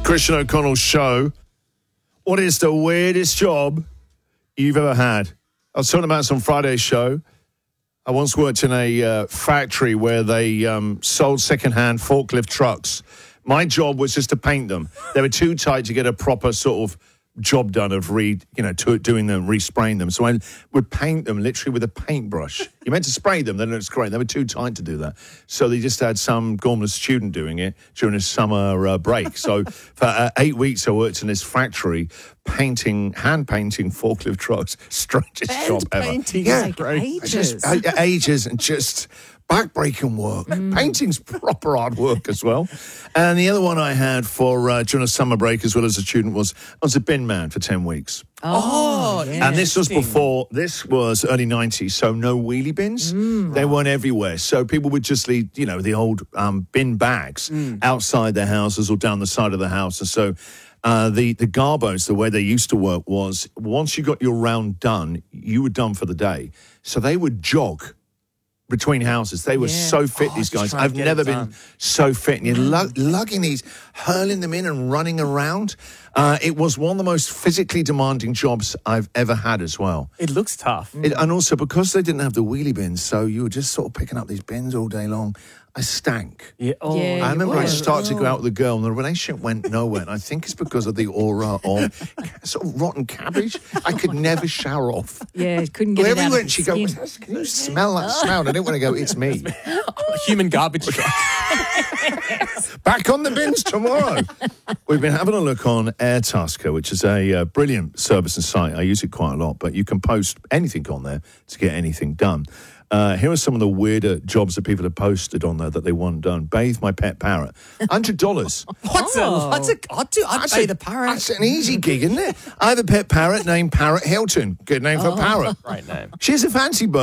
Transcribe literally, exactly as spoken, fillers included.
Christian O'Connell's show. What is the weirdest job you've ever had? I was talking about this on Friday's show. I once worked in a uh, factory where they um, sold second-hand forklift trucks. My job was just to paint them. They were too tight to get a proper sort of job done of re, you know, to, doing them, respraying them. So I would paint them literally with a paintbrush. You meant to spray them, then it looks great. They were too tight to do that. So they just had some gormless student doing it during a summer uh, break. So for uh, eight weeks I worked in this factory painting, hand painting forklift trucks. Strangest Hand job ever. painting, Yeah, like ages. Just, uh, ages and just back-breaking work. Mm. Painting's proper hard work as well. And the other one I had for uh, during a summer break as well as a student was I was a bin man for ten weeks. Oh, yeah. And this was before, this was early nineties, so no wheelie bins. Mm, they right. weren't everywhere. So people would just leave, you know, the old um, bin bags mm. outside their houses or down the side of the house. And so uh, the, the garbos, the way they used to work was once you got your round done, you were done for the day. So they would jog between houses. They were yeah. so fit, oh, these guys. I've never been so fit. And you're lug- lugging these, hurling them in and running around. Uh, it was one of the most physically demanding jobs I've ever had as well. It looks tough. It, and also because they didn't have the wheelie bins, so you were just sort of picking up these bins all day long. I stank. Yeah. Oh, yeah, I remember I started oh. to go out with a girl and the relationship went nowhere. And I think it's because of the aura of sort of rotten cabbage. I could never shower off. Yeah, couldn't get Wherever it out we of went, she'd go, can you smell that smell? And I didn't want to go, it's me. Human garbage truck. Back on the bins tomorrow. We've been having a look on Airtasker, which is a uh, brilliant service and site. I use it quite a lot, but you can post anything on there to get anything done. Uh, here are some of the weirder jobs that people have posted on there that they want done. Bathe my pet parrot. one hundred dollars. What's Oh. a, what's a, I'd do, I'd That's pay a- the parrot. That's an easy gig, isn't it? I have a pet parrot named Parrot Hilton. Good name for a parrot. Right name. She's a fancy bird.